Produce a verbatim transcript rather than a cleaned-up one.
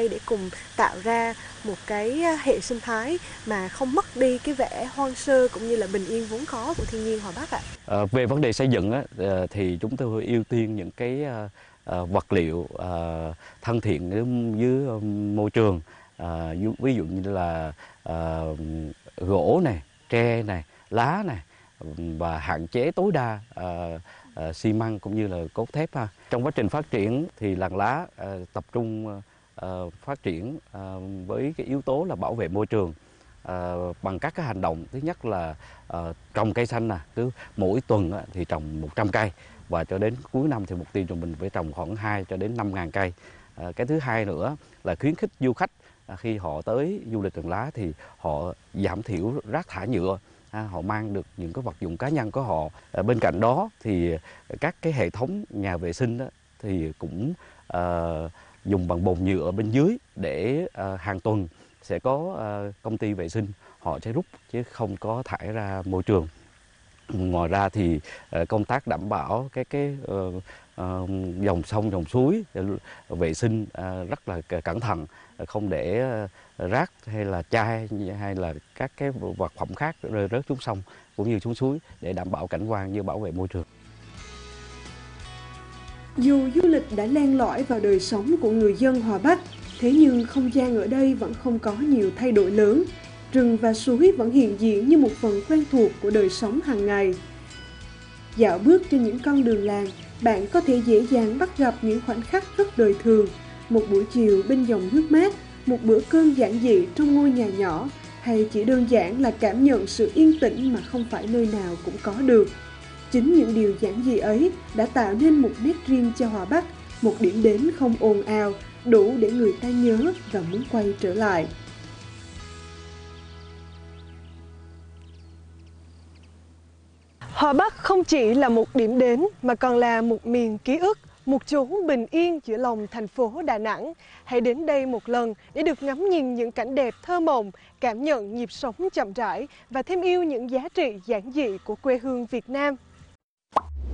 đây để cùng tạo ra một cái hệ sinh thái mà không mất đi cái vẻ hoang sơ cũng như là bình yên vốn có của thiên nhiên Hòa Bắc ạ? À, về vấn đề xây dựng á, thì chúng tôi ưu tiên những cái uh, vật liệu uh, thân thiện với môi trường, uh, ví dụ như là uh, gỗ này, tre này, lá này, và hạn chế tối đa uh, uh, xi măng cũng như là cốt thép ha. Trong quá trình phát triển thì Làng Lá uh, tập trung uh, phát triển uh, với cái yếu tố là bảo vệ môi trường uh, bằng các cái hành động. Thứ nhất là uh, trồng cây xanh nè, cứ mỗi tuần uh, thì trồng một trăm cây, và cho đến cuối năm thì mục tiêu của mình phải trồng khoảng hai cho đến năm ngàn cây. Uh, cái thứ hai nữa là khuyến khích du khách uh, khi họ tới du lịch Làng Lá thì họ giảm thiểu rác thải nhựa. À, họ mang được những cái vật dụng cá nhân của họ. À, bên cạnh đó thì các cái hệ thống nhà vệ sinh đó, thì cũng à, dùng bằng bồn nhựa bên dưới để à, hàng tuần sẽ có à, công ty vệ sinh họ sẽ rút chứ không có thải ra môi trường. Ngoài ra thì à, công tác đảm bảo cái cái uh, uh, dòng sông dòng suối vệ sinh à, rất là cẩn thận, không để rác hay là chai hay là các cái vật phẩm khác rơi rớt xuống sông cũng như xuống suối để đảm bảo cảnh quan như bảo vệ môi trường. Dù du lịch đã len lỏi vào đời sống của người dân Hòa Bắc, thế nhưng không gian ở đây vẫn không có nhiều thay đổi lớn. Rừng và suối vẫn hiện diện như một phần quen thuộc của đời sống hàng ngày. Dạo bước trên những con đường làng, bạn có thể dễ dàng bắt gặp những khoảnh khắc rất đời thường. Một buổi chiều bên dòng nước mát, một bữa cơm giản dị trong ngôi nhà nhỏ, hay chỉ đơn giản là cảm nhận sự yên tĩnh mà không phải nơi nào cũng có được. Chính những điều giản dị ấy đã tạo nên một nét riêng cho Hòa Bắc, một điểm đến không ồn ào, đủ để người ta nhớ và muốn quay trở lại. Hòa Bắc không chỉ là một điểm đến mà còn là một miền ký ức, một chốn bình yên giữa lòng thành phố Đà Nẵng. Hãy đến đây một lần để được ngắm nhìn những cảnh đẹp thơ mộng, cảm nhận nhịp sống chậm rãi và thêm yêu những giá trị giản dị của quê hương Việt Nam.